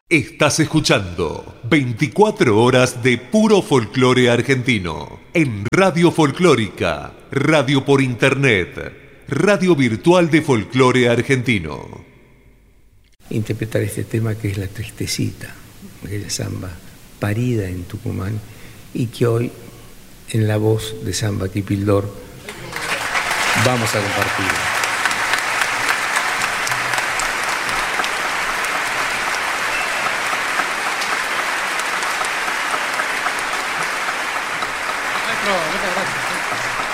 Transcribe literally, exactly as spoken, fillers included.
Estás escuchando veinticuatro horas de puro folclore argentino en Radio Folclórica, radio por internet, radio virtual de folclore argentino. Interpretar este tema que es La Tristecita, aquella samba parida en Tucumán y que hoy en la voz de Samba Kipildor vamos a compartir.